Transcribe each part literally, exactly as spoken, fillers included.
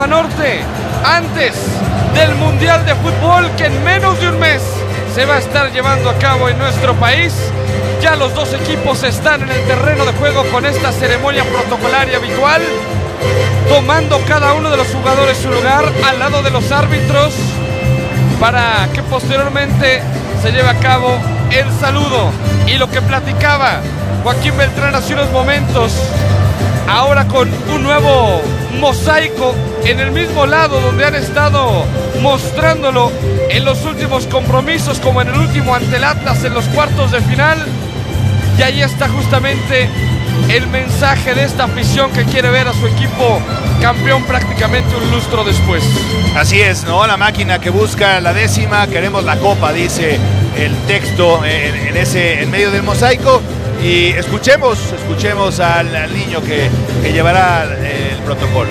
Norte, antes del Mundial de Fútbol que en menos de un mes se va a estar llevando a cabo en nuestro país. Ya los dos equipos están en el terreno de juego con esta ceremonia protocolaria habitual, tomando cada uno de los jugadores su lugar al lado de los árbitros para que posteriormente se lleve a cabo el saludo. Y lo que platicaba Joaquín Beltrán hace unos momentos, ahora con un nuevo mosaico en el mismo lado donde han estado mostrándolo en los últimos compromisos, como en el último ante el Atlas en los cuartos de final. Y ahí está justamente el mensaje de esta afición que quiere ver a su equipo campeón prácticamente un lustro después. Así es, ¿no? La máquina que busca la décima, queremos la copa, dice el texto en, en ese, en medio del mosaico. Y escuchemos, escuchemos al, al niño que, que llevará el protocolo.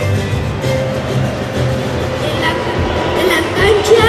En la, en la cancha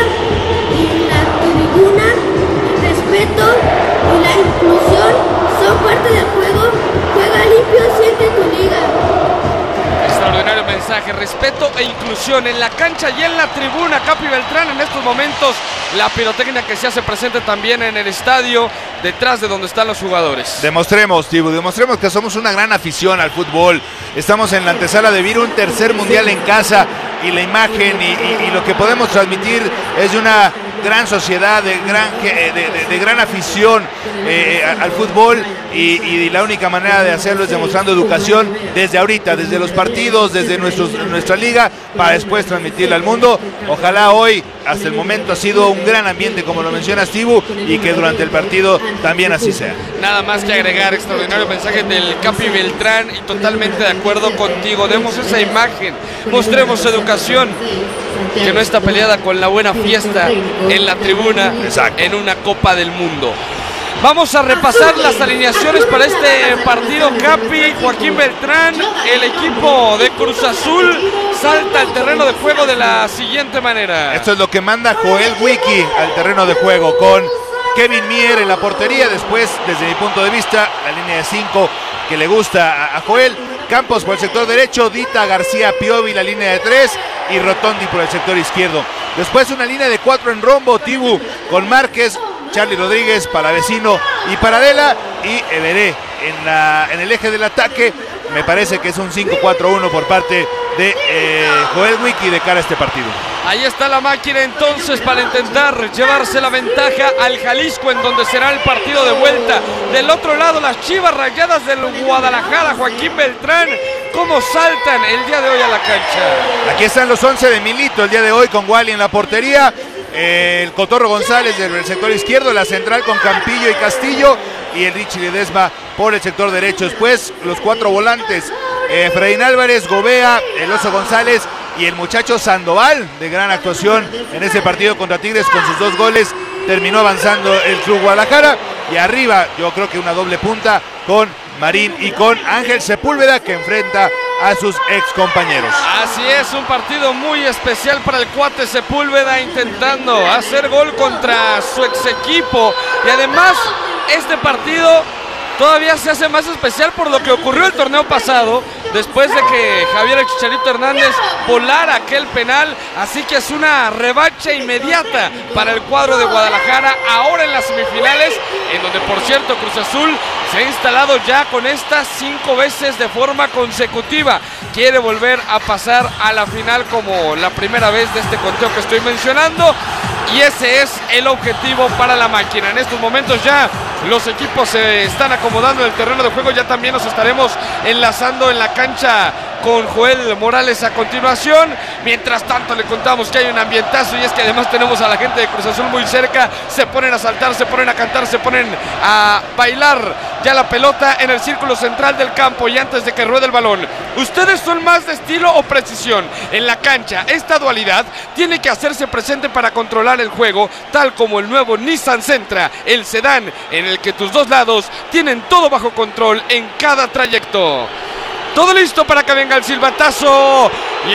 y en la tribuna, el respeto y la inclusión son parte del juego. Juega limpio, siente tu liga. Extraordinario mensaje, respeto e inclusión en la cancha y en la tribuna. Capi Beltrán, en estos momentos la pirotecnia que se hace presente también en el estadio, detrás de donde están los jugadores. Demostremos, Tibu, demostremos que somos una gran afición al fútbol. Estamos en la antesala de vivir un tercer mundial en casa, y la imagen y, y, y lo que podemos transmitir es de una gran sociedad, de gran, de, de, de gran afición eh, al fútbol, y, y la única manera de hacerlo es demostrando educación desde ahorita, desde los partidos, desde nuestros, nuestra liga, para después transmitirla al mundo. Ojalá hoy, hasta el momento, ha sido un gran ambiente, como lo mencionas, Tibu, y que durante el partido también así sea. Nada más que agregar, extraordinario mensaje del Capi Beltrán, y totalmente de acuerdo contigo. Demos esa imagen, mostremos educación, que no está peleada con la buena fiesta en la tribuna. Exacto. En una Copa del Mundo. Vamos a repasar las alineaciones para este partido, Capi. Joaquín Beltrán, el equipo de Cruz Azul salta al terreno de juego de la siguiente manera. Esto es lo que manda Joel Wiki al terreno de juego, con Kevin Mier en la portería. Después, desde mi punto de vista, la línea de cinco que le gusta a, a Joel. Campos por el sector derecho, Dita, García, Piovi la línea de tres, y Rotondi por el sector izquierdo. Después una línea de cuatro en rombo, Tibu, con Márquez, Charlie Rodríguez, Palavecino y Paradela, y Everé en, la, en el eje del ataque. Me parece que es un cinco cuatro uno por parte de eh, Joel Wiki de cara a este partido. Ahí está la máquina entonces para intentar llevarse la ventaja al Jalisco, en donde será el partido de vuelta. Del otro lado, las Chivas Rayadas del Guadalajara. Joaquín Beltrán, ¿cómo saltan el día de hoy a la cancha? Aquí están los once de Milito el día de hoy, con Wally en la portería, eh, el Cotorro González del sector izquierdo, la central con Campillo y Castillo, y el Richie Ledesma por el sector derecho. Después los cuatro volantes, eh, Efraín Álvarez, Gobea, el Oso González y el muchacho Sandoval, de gran actuación en ese partido contra Tigres con sus dos goles. Terminó avanzando el Club Guadalajara, y arriba yo creo que una doble punta con Marín y con Ángel Sepúlveda, que enfrenta a sus ex compañeros. Así es, un partido muy especial para el cuate Sepúlveda, intentando hacer gol contra su ex equipo, y además este partido todavía se hace más especial por lo que ocurrió el torneo pasado, después de que Javier el Chicharito Hernández volara aquel penal. Así que es una revancha inmediata para el cuadro de Guadalajara, ahora en las semifinales, en donde, por cierto, Cruz Azul se ha instalado ya con estas cinco veces de forma consecutiva. Quiere volver a pasar a la final como la primera vez de este conteo que estoy mencionando, y ese es el objetivo para la máquina. En estos momentos ya los equipos se están acomodando en el terreno de juego. Ya también nos estaremos enlazando en la cancha con Joel Morales a continuación. Mientras tanto, le contamos que hay un ambientazo, y es que además tenemos a la gente de Cruz Azul muy cerca. Se ponen a saltar, se ponen a cantar, se ponen a bailar ya la pelota en el círculo central del campo, y antes de que ruede el balón. ¿Ustedes son más de estilo o precisión en la cancha? Esta dualidad tiene que hacerse presente para controlar el juego, tal como el nuevo Nissan Sentra, el sedán en el que tus dos lados tienen todo bajo control en cada trayecto. Todo listo para que venga el silbatazo, y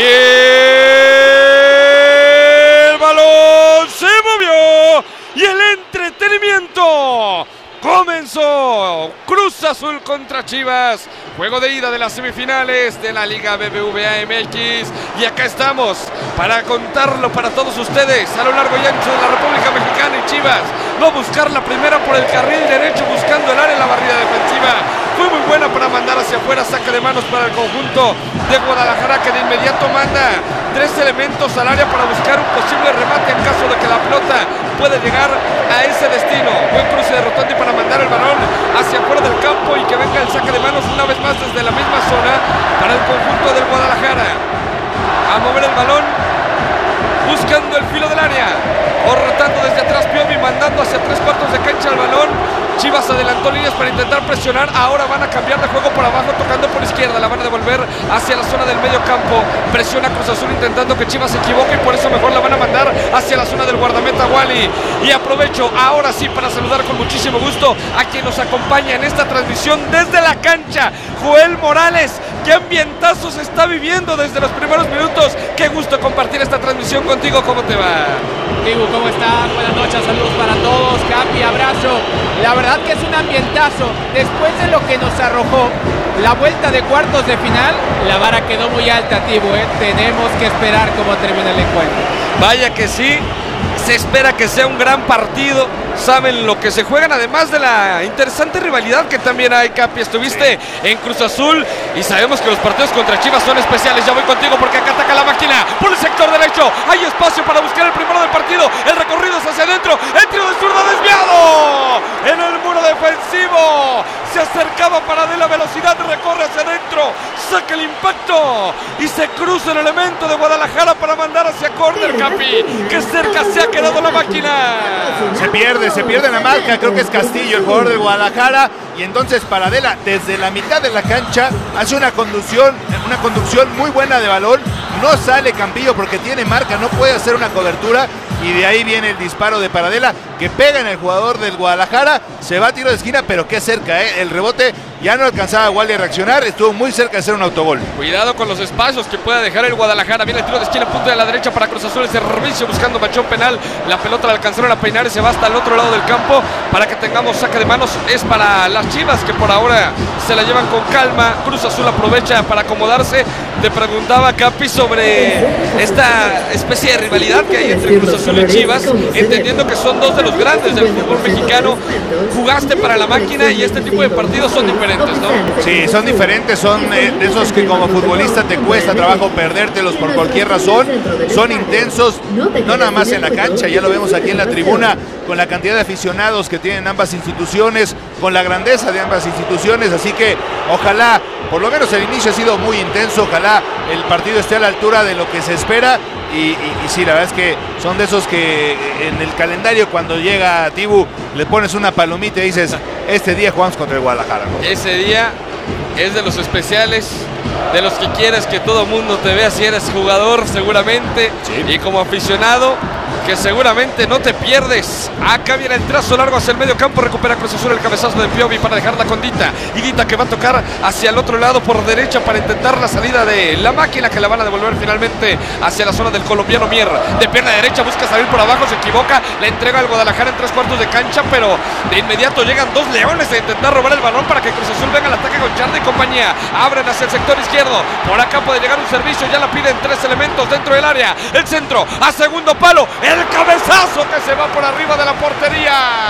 el balón se movió, y el entretenimiento comenzó. Cruz Cruz Azul contra Chivas. Juego de ida de las semifinales de la Liga B B V A M X. Y acá estamos para contarlo para todos ustedes a lo largo y ancho de la República Mexicana. Y Chivas no buscar la primera por el carril derecho, buscando el área en la barrida defensiva. Fue muy buena para mandar hacia afuera, saque de manos para el conjunto de Guadalajara, que de inmediato manda tres elementos al área para buscar un posible remate en caso de que la pelota pueda llegar a ese destino. Buen cruce de Rotondi para mandar el balón hacia afuera del campo y que venga el saque de manos una vez más desde la misma zona para el conjunto del Guadalajara. A mover el balón, buscando el filo del área, o rotando desde atrás Piovi, mandando hacia tres cuartos de cancha el balón. Chivas adelantó líneas para intentar presionar. Ahora van a cambiar de juego por abajo, tocando por izquierda. La van a devolver hacia la zona del medio campo. Presiona Cruz Azul intentando que Chivas se equivoque, y por eso mejor la van a mandar hacia la zona del guardameta Wally. Y aprovecho ahora sí para saludar con muchísimo gusto a quien nos acompaña en esta transmisión desde la cancha, Joel Morales. ¿Qué ambientazo se está viviendo desde los primeros minutos? Qué gusto compartir esta transmisión contigo. ¿Cómo te va? Dibu, ¿cómo estás? Buenas noches, saludos para todos. Capi, abrazo. La verdad que es un ambientazo. Después de lo que nos arrojó la vuelta de cuartos de final, la vara quedó muy alta, Tibu, ¿eh? Tenemos que esperar cómo termina el encuentro. Vaya que sí. Se espera que sea un gran partido. Saben lo que se juegan, además de la interesante rivalidad que también hay, Capi. Estuviste en Cruz Azul y sabemos que los partidos contra Chivas son especiales. Ya voy contigo porque acá ataca la máquina por el sector derecho. Hay espacio para buscar el primero del partido. El recorrido es hacia adentro. El tiro de zurda desviado en el muro defensivo. Se acercaba para de la velocidad, recorre hacia adentro, saca el impacto y se cruza el elemento de Guadalajara para mandar hacia córner, Capi. Que cerca se ha quedado la máquina. Se pierde, se pierde la marca. Creo que es Castillo, el jugador del Guadalajara. Y entonces Paradela, desde la mitad de la cancha, hace una conducción, una conducción muy buena de balón. No sale Campillo porque tiene marca, no puede hacer una cobertura. Y de ahí viene el disparo de Paradela, que pega en el jugador del Guadalajara. Se va a tiro de esquina, pero qué cerca, ¿eh? El rebote ya no alcanzaba a Wally a reaccionar. Estuvo muy cerca de hacer un autogol. Cuidado con los espacios que pueda dejar el Guadalajara. Viene el tiro de esquina, punto de la derecha para Cruz Azul. El servicio buscando machón penal. La pelota la alcanzaron a peinar y se va hasta el otro lado del campo para que tengamos saque de manos. Es para las Chivas, que por ahora se la llevan con calma. Cruz Azul aprovecha para acomodarse. Te preguntaba, Capi, sobre esta especie de rivalidad que hay entre Cruz Azul y Chivas, entendiendo que son dos de los grandes del fútbol mexicano. Jugaste para la máquina y este tipo de partidos son diferentes, ¿no? Sí, son diferentes, son eh, de esos que como futbolista te cuesta trabajo perdértelos por cualquier razón. Son intensos, no nada más en la cancha, ya lo vemos aquí en la tribuna, con la cantidad de aficionados que tienen ambas instituciones, con la grandeza de ambas instituciones. Así que ojalá, por lo menos el inicio ha sido muy intenso, ojalá el partido esté a la altura de lo que se espera. Y, y, y sí, la verdad es que son de esos que en el calendario, cuando llega Tibu, le pones una palomita y dices, este día jugamos contra el Guadalajara, ¿no? Ese día es de los especiales, de los que quieres que todo mundo te vea si eres jugador, seguramente, sí. Y como aficionado, que seguramente no te pierdes. Acá viene el trazo largo hacia el medio campo, recupera Cruz Azul el cabezazo de Piovi para dejar la condita. Higuita que va a tocar hacia el otro lado por derecha para intentar la salida de la máquina, que la van a devolver finalmente hacia la zona del colombiano Mier. De pierna derecha busca salir por abajo, se equivoca, la entrega al Guadalajara en tres cuartos de cancha, pero de inmediato llegan dos leones a intentar robar el balón para que Cruz Azul venga al ataque con Charlie y compañía. Abren hacia el sector izquierdo, por acá puede llegar un servicio, ya la piden tres elementos dentro del área. El centro a segundo palo, el cabezazo que se va por arriba de la portería.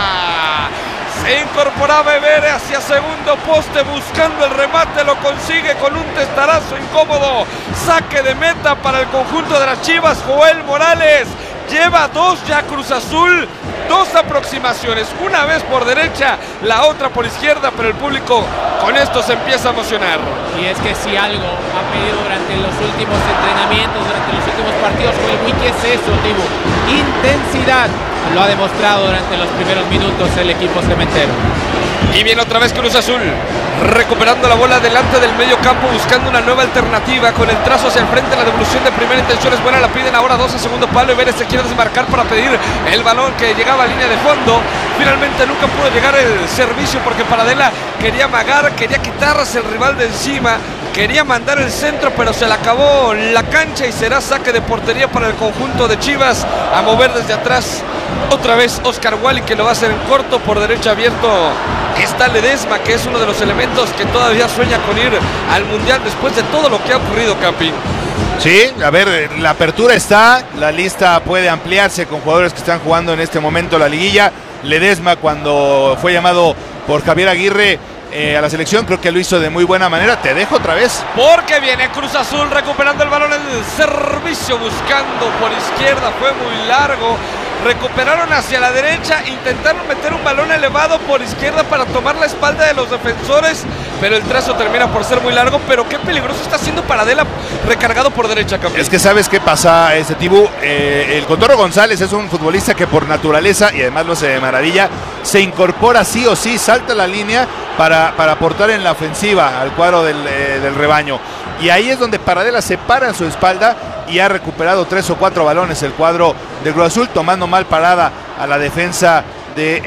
Se incorporaba Ebere hacia segundo poste buscando el remate, lo consigue con un testarazo incómodo. Saque de meta para el conjunto de las Chivas. Joel Morales lleva dos ya Cruz Azul, dos aproximaciones, una vez por derecha, la otra por izquierda, pero el público con esto se empieza a emocionar. Y es que si algo ha pedido durante los últimos entrenamientos, durante los últimos partidos, fue el Wiki, es eso, Tibu, intensidad. Lo ha demostrado durante los primeros minutos el equipo cementero. Y viene otra vez Cruz Azul, recuperando la bola delante del medio campo, buscando una nueva alternativa, con el trazo hacia el frente. La devolución de primera intención es buena, la piden ahora dos a segundo palo. Y Vélez se quiere desmarcar para pedir el balón que llegaba a línea de fondo. Finalmente nunca pudo llegar el servicio porque Paradela quería amagar, quería quitarse el rival de encima. quería mandar el centro, pero se le acabó la cancha y será saque de portería para el conjunto de Chivas. A mover desde atrás otra vez Oscar Wally, que lo va a hacer en corto. Por derecha abierto está Ledesma, que es uno de los elementos que todavía sueña con ir al Mundial después de todo lo que ha ocurrido, Capi. Sí, a ver, la apertura está, la lista puede ampliarse con jugadores que están jugando en este momento la liguilla. Ledesma, cuando fue llamado por Javier Aguirre eh, a la selección, creo que lo hizo de muy buena manera. Te dejo otra vez. Porque viene Cruz Azul recuperando el balón, el servicio buscando por izquierda, fue muy largo. Recuperaron hacia la derecha, intentaron meter un balón elevado por izquierda para tomar la espalda de los defensores, pero el trazo termina por ser muy largo. Pero qué peligroso está haciendo Paradela recargado por derecha, campeón. Es que sabes qué pasa, este Tibú, eh, el Cotorro González es un futbolista que por naturaleza, y además lo hace de maravilla, se incorpora sí o sí, salta la línea para, para aportar en la ofensiva al cuadro del, eh, del rebaño. Y ahí es donde Paradela se para en su espalda y ha recuperado tres o cuatro balones el cuadro de Cruz Azul, tomando mal parada a la defensa de,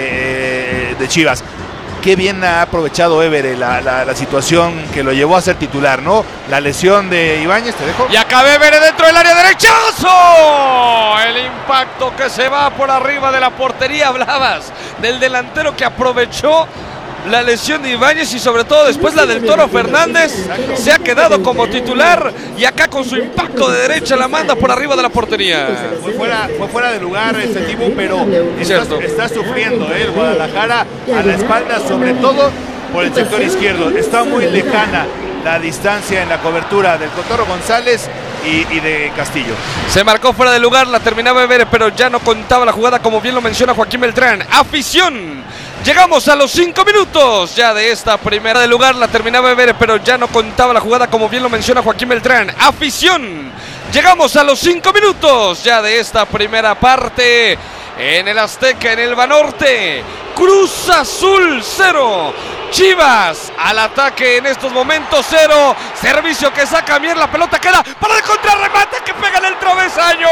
eh, de Chivas. Qué bien ha aprovechado Évere la, la, la situación que lo llevó a ser titular, ¿no? La lesión de Ibáñez, te dejo. Y acá Évere dentro del área, derechazo. El impacto que se va por arriba de la portería. Hablabas del delantero que aprovechó la lesión de Ibáñez y sobre todo después la del Toro Fernández. Se ha quedado como titular y acá con su impacto de derecha la manda por arriba de la portería. Fue fuera, fue fuera de lugar este tipo, pero está, está sufriendo ¿eh? el Guadalajara a la espalda, sobre todo por el sector izquierdo. Está muy lejana la distancia en la cobertura del Cotorro González y, y de Castillo. Se marcó fuera de lugar, la terminaba Évere, pero ya no contaba la jugada, como bien lo menciona Joaquín Beltrán. Afición. Llegamos a los cinco minutos ya de esta primera de lugar, la terminaba Évere, pero ya no contaba la jugada, como bien lo menciona Joaquín Beltrán. Afición. Llegamos a los cinco minutos ya de esta primera parte en el Azteca, en el Banorte. Cruz Azul cero, Chivas al ataque en estos momentos cero. Servicio que saca Mier, la pelota queda para el contrarremate que pega en el travesaño.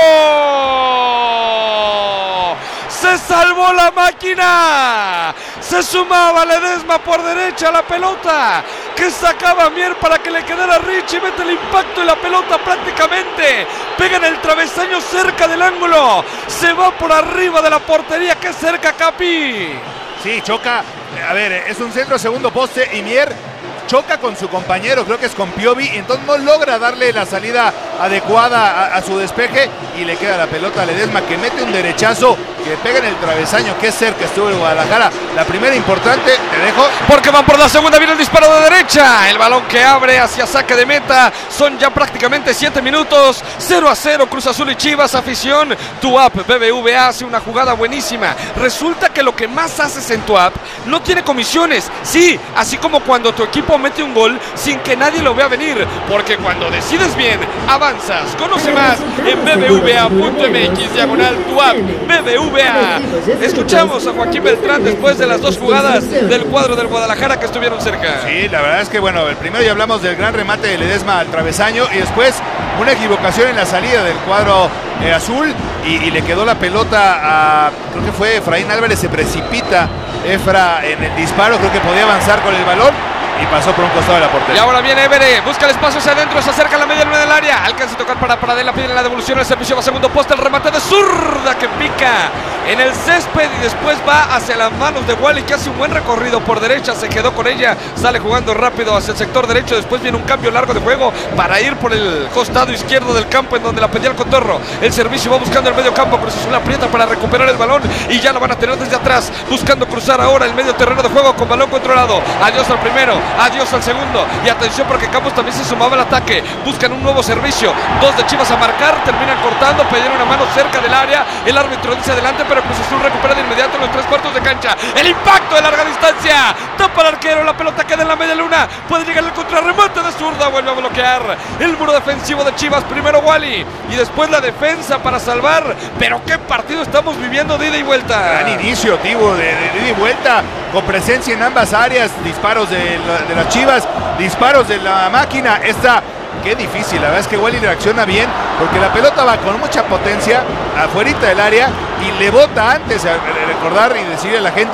Se salvó la máquina. Se sumaba Ledesma por derecha, la pelota que sacaba Mier para que le quedara Richie. Mete el impacto y la pelota prácticamente pega en el travesaño cerca del ángulo. Se va por arriba de la portería, que cerca, Capi. Sí, choca. A ver, es un centro segundo poste y Mier choca con su compañero, creo que es con Piovi, y entonces no logra darle la salida adecuada a, a su despeje y le queda la pelota a Ledesma, que mete un derechazo que pega en el travesaño. Qué cerca estuvo el Guadalajara. La primera importante, te dejo. Porque van por la segunda, viene el disparo de derecha. El balón que abre hacia saque de meta. Son ya prácticamente siete minutos. cero a cero Cruz Azul y Chivas. Afición, tu app B B V A hace una jugada buenísima. Resulta que lo que más haces en tu app no tiene comisiones. Sí, así como cuando tu equipo mete un gol sin que nadie lo vea venir. Porque cuando decides bien, avanzas. Conoce más en B B V A punto M X diagonal tu app B B V A. Escuchamos a Joaquín Beltrán después de las dos jugadas del cuadro del Guadalajara que estuvieron cerca. Sí, la verdad es que bueno, el primero ya hablamos del gran remate de Ledesma al travesaño y después una equivocación en la salida del cuadro eh, azul y, y le quedó la pelota a, creo que fue Efraín Álvarez, se precipita Efra en el disparo, creo que podía avanzar con el balón y pasó por un costado de la portería. Y ahora viene Évere, busca el espacio hacia adentro, se acerca a la media luna del área, alcanza a tocar para Paradela, pide la devolución, el servicio va a segundo poste, el remate de zurda que pica en el césped y después va hacia las manos de Wally, que hace un buen recorrido por derecha, se quedó con ella, sale jugando rápido hacia el sector derecho, después viene un cambio largo de juego para ir por el costado izquierdo del campo en donde la pedía el Cotorro, el servicio va buscando el medio campo, pero se aprieta para recuperar el balón y ya lo van a tener desde atrás, buscando cruzar ahora el medio terreno de juego con balón controlado, adiós al primero, adiós al segundo y atención porque Campos también se sumaba al ataque, buscan un nuevo servicio, dos de Chivas a marcar, terminan cortando, pidieron una mano cerca del área, el árbitro dice adelante, pero Cruz Azul recupera de inmediato en los tres cuartos de cancha, el impacto de larga distancia, tapa el arquero, la pelota queda en la media luna, puede llegar el contrarremate de zurda, vuelve a bloquear el muro defensivo de Chivas, primero Wally y después la defensa para salvar, pero qué partido estamos viviendo de ida y vuelta. Gran inicio, Tibo, de, de, de ida y vuelta, con presencia en ambas áreas, disparos de, de las Chivas, disparos de la máquina, esta, qué difícil, la verdad es que Wally reacciona bien, porque la pelota va con mucha potencia, afuerita del área, y le bota antes, a recordar y decirle a la gente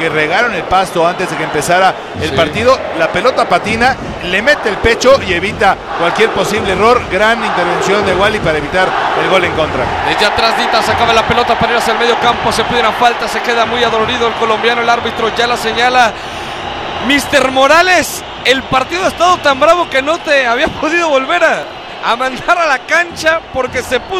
porque regaron el pasto antes de que empezara el Sí. partido. La pelota patina, le mete el pecho y evita cualquier posible error. Gran intervención de Wally para evitar el gol en contra. Desde atrás Dita sacaba la pelota para ir hacia el medio campo, se pide una falta, se queda muy adolorido el colombiano, el árbitro ya la señala. mister Morales, el partido ha estado tan bravo que no te había podido volver a, a mandar a la cancha porque se puso